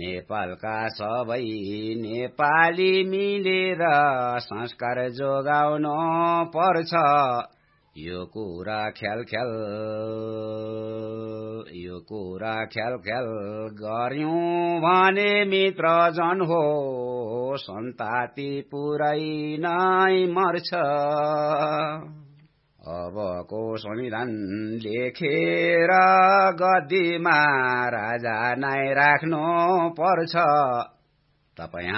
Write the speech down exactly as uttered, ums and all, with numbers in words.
नेपालका सबै नेपाली मिलेर संस्कार जोगाउन पर्छ। यो कुरा ख्याल ख्याल यो कुरा ख्याल ख्याल गर्यौं भने मित्र जन हो सन्ताति पुरै नै मर्छ। अबको संविधान लेखेर गद्दीमा राजा नै राख्नु पर्छ। तपाई